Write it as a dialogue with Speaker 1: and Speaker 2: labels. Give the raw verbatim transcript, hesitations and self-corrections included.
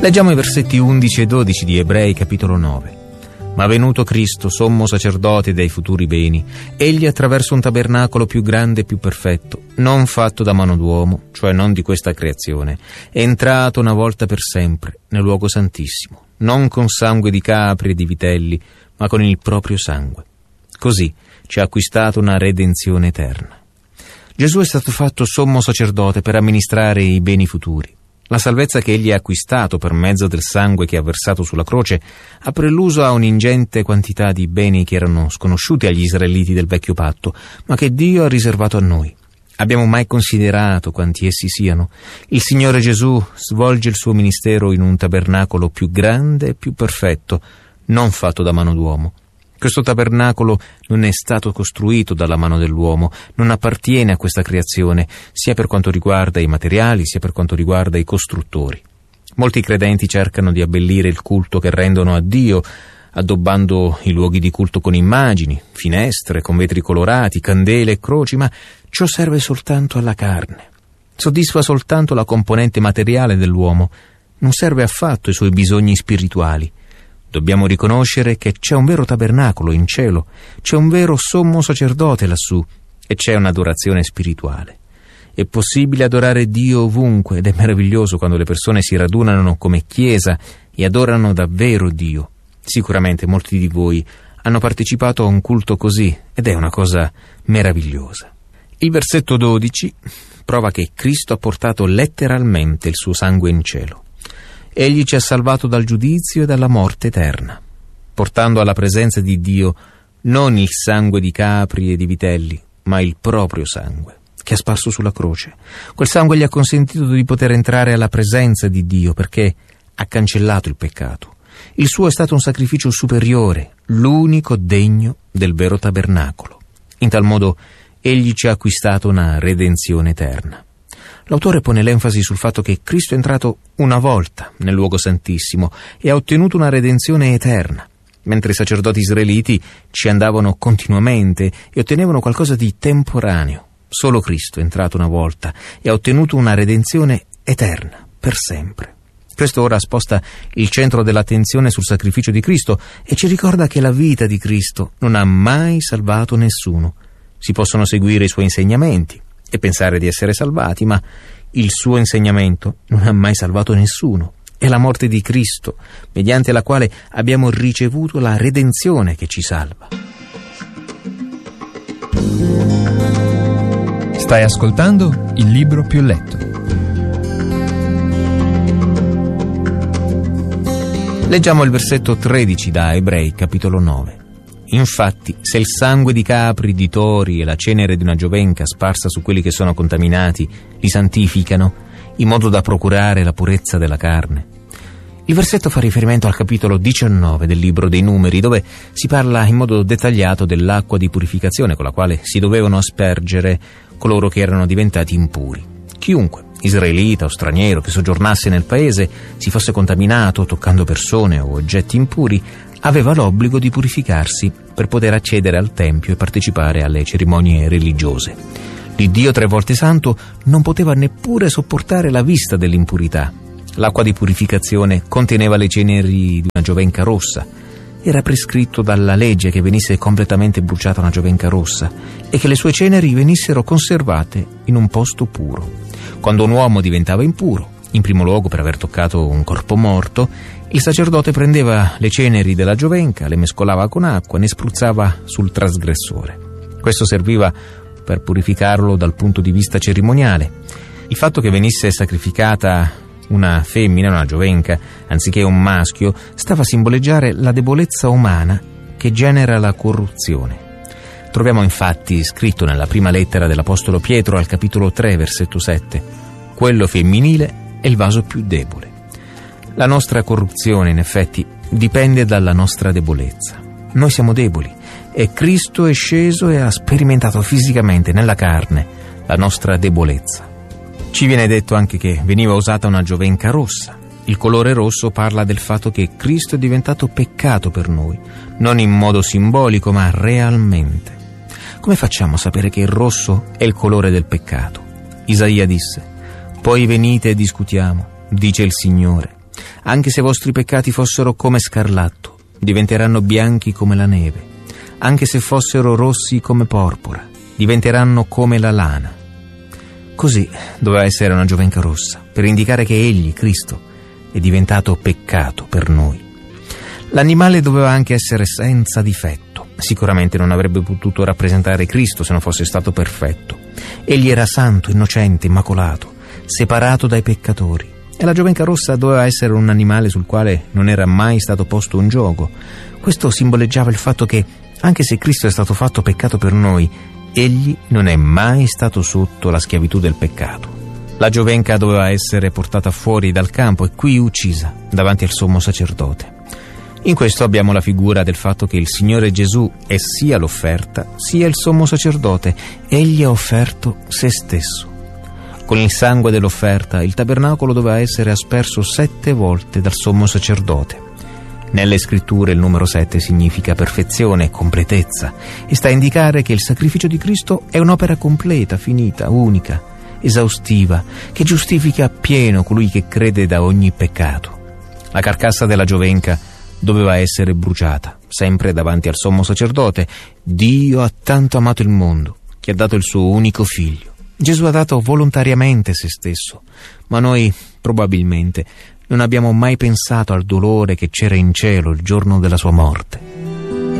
Speaker 1: Leggiamo i versetti undici e dodici di Ebrei capitolo nove. Ma venuto Cristo, sommo sacerdote dei futuri beni, egli attraverso un tabernacolo più grande e più perfetto, non fatto da mano d'uomo, cioè non di questa creazione, è entrato una volta per sempre nel luogo santissimo, non con sangue di capri e di vitelli, ma con il proprio sangue. Così ci ha acquistato una redenzione eterna. Gesù è stato fatto sommo sacerdote per amministrare i beni futuri. La salvezza che egli ha acquistato per mezzo del sangue che ha versato sulla croce ha preluso a un'ingente quantità di beni che erano sconosciuti agli israeliti del vecchio patto, ma che Dio ha riservato a noi. Abbiamo mai considerato quanti essi siano? Il Signore Gesù svolge il suo ministero in un tabernacolo più grande e più perfetto, non fatto da mano d'uomo. Questo tabernacolo non è stato costruito dalla mano dell'uomo, non appartiene a questa creazione, sia per quanto riguarda i materiali, sia per quanto riguarda i costruttori. Molti credenti cercano di abbellire il culto che rendono a Dio, addobbando i luoghi di culto con immagini, finestre, con vetri colorati, candele e croci, ma ciò serve soltanto alla carne. Soddisfa soltanto la componente materiale dell'uomo, non serve affatto ai suoi bisogni spirituali. Dobbiamo riconoscere che c'è un vero tabernacolo in cielo, c'è un vero sommo sacerdote lassù e c'è un'adorazione spirituale. È possibile adorare Dio ovunque ed è meraviglioso quando le persone si radunano come chiesa e adorano davvero Dio. Sicuramente molti di voi hanno partecipato a un culto così ed è una cosa meravigliosa. Il versetto dodici prova che Cristo ha portato letteralmente il suo sangue in cielo. Egli ci ha salvato dal giudizio e dalla morte eterna, portando alla presenza di Dio non il sangue di capri e di vitelli, ma il proprio sangue, che ha sparso sulla croce. Quel sangue gli ha consentito di poter entrare alla presenza di Dio, perché ha cancellato il peccato. Il suo è stato un sacrificio superiore, l'unico degno del vero tabernacolo. In tal modo, egli ci ha acquistato una redenzione eterna. L'autore pone l'enfasi sul fatto che Cristo è entrato una volta nel luogo santissimo e ha ottenuto una redenzione eterna, mentre i sacerdoti israeliti ci andavano continuamente e ottenevano qualcosa di temporaneo. Solo Cristo è entrato una volta e ha ottenuto una redenzione eterna, per sempre. Questo ora sposta il centro dell'attenzione sul sacrificio di Cristo e ci ricorda che la vita di Cristo non ha mai salvato nessuno. Si possono seguire i suoi insegnamenti e pensare di essere salvati, ma il suo insegnamento non ha mai salvato nessuno. È la morte di Cristo, mediante la quale abbiamo ricevuto la redenzione che ci salva.
Speaker 2: Stai ascoltando Il Libro Più Letto.
Speaker 1: Leggiamo il versetto tredici da Ebrei capitolo nove. Infatti, se il sangue di capri, di tori e la cenere di una giovenca sparsa su quelli che sono contaminati li santificano, in modo da procurare la purezza della carne. Il versetto fa riferimento al capitolo diciannove del libro dei Numeri, dove si parla in modo dettagliato dell'acqua di purificazione con la quale si dovevano aspergere coloro che erano diventati impuri. Chiunque, israelita o straniero che soggiornasse nel paese, si fosse contaminato toccando persone o oggetti impuri, aveva l'obbligo di purificarsi per poter accedere al tempio e partecipare alle cerimonie religiose. L'Iddio tre volte santo non poteva neppure sopportare la vista dell'impurità. L'acqua di purificazione conteneva le ceneri di una giovenca rossa. Era prescritto dalla legge che venisse completamente bruciata una giovenca rossa e che le sue ceneri venissero conservate in un posto puro. Quando un uomo diventava impuro, in primo luogo per aver toccato un corpo morto, il sacerdote prendeva le ceneri della giovenca, le mescolava con acqua e ne spruzzava sul trasgressore. Questo serviva per purificarlo dal punto di vista cerimoniale. Il fatto che venisse sacrificata una femmina, una giovenca, anziché un maschio, stava a simboleggiare la debolezza umana che genera la corruzione. Troviamo infatti scritto nella prima lettera dell'Apostolo Pietro al capitolo tre, versetto sette: quello femminile è il vaso più debole. La nostra corruzione, in effetti, dipende dalla nostra debolezza. Noi siamo deboli e Cristo è sceso e ha sperimentato fisicamente nella carne la nostra debolezza. Ci viene detto anche che veniva usata una giovenca rossa. Il colore rosso parla del fatto che Cristo è diventato peccato per noi, non in modo simbolico ma realmente. Come facciamo a sapere che il rosso è il colore del peccato? Isaia disse: poi venite e discutiamo, dice il Signore. anche se i vostri peccati fossero come scarlatto, diventeranno bianchi come la neve. Anche se fossero rossi come porpora, diventeranno come la lana. Così doveva essere una giovenca rossa, per indicare che egli, Cristo, è diventato peccato per noi. L'animale doveva anche essere senza difetto. Sicuramente non avrebbe potuto rappresentare Cristo se non fosse stato perfetto. Egli era santo, innocente, immacolato, separato dai peccatori. E la giovenca rossa doveva essere un animale sul quale non era mai stato posto un giogo. Questo simboleggiava il fatto che, anche se Cristo è stato fatto peccato per noi, egli non è mai stato sotto la schiavitù del peccato. La giovenca doveva essere portata fuori dal campo e qui uccisa davanti al sommo sacerdote. In questo abbiamo la figura del fatto che il Signore Gesù è sia l'offerta sia il sommo sacerdote. Egli ha offerto se stesso. Con il sangue dell'offerta il tabernacolo doveva essere asperso sette volte dal sommo sacerdote. Nelle scritture il numero sette significa perfezione, completezza, e sta a indicare che il sacrificio di Cristo è un'opera completa, finita, unica, esaustiva, che giustifica appieno colui che crede da ogni peccato. La carcassa della giovenca doveva essere bruciata, sempre davanti al sommo sacerdote. Dio ha tanto amato il mondo, che ha dato il suo unico figlio. Gesù ha dato volontariamente se stesso, ma noi probabilmente non abbiamo mai pensato al dolore che c'era in cielo il giorno della sua morte.